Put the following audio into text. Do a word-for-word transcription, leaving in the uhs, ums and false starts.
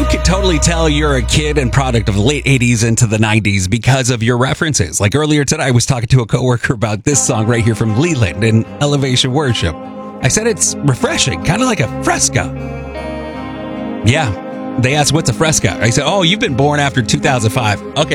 can totally tell you're a kid and product of the late eighties into the nineties because of your references. Like earlier today, I was talking to a coworker about this song right here from Leland in Elevation Worship. I said it's refreshing, kind of like a fresca. Yeah. They asked, what's a fresca? I said, oh, you've been born after two thousand five. Okay,